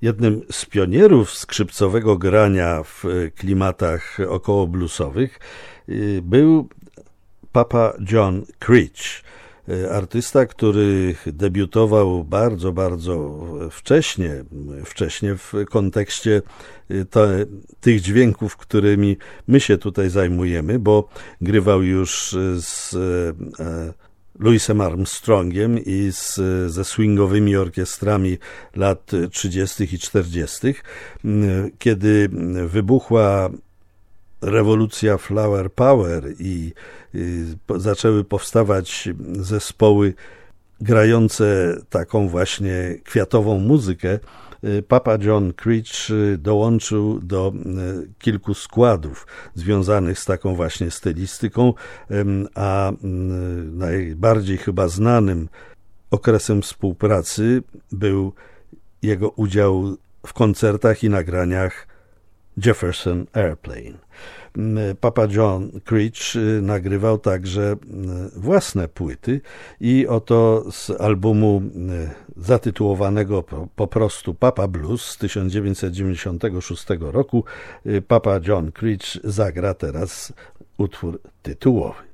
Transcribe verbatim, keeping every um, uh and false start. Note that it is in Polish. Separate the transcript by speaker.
Speaker 1: Jednym z pionierów skrzypcowego grania w klimatach około bluesowych był Papa John Creach, artysta, który debiutował bardzo, bardzo wcześnie, wcześnie w kontekście te, tych dźwięków, którymi my się tutaj zajmujemy, bo grywał już z Louisem Armstrongiem i z, ze swingowymi orkiestrami lat trzydziestych i czterdziestych. Kiedy wybuchła rewolucja Flower Power i, i zaczęły powstawać zespoły grające taką właśnie kwiatową muzykę, Papa John Creach dołączył do kilku składów związanych z taką właśnie stylistyką, a najbardziej chyba znanym okresem współpracy był jego udział w koncertach i nagraniach Jefferson Airplane. Papa John Creach nagrywał także własne płyty i oto z albumu zatytułowanego po prostu Papa Blues z tysiąc dziewięćset dziewięćdziesiątego szóstego roku Papa John Creach zagra teraz utwór tytułowy.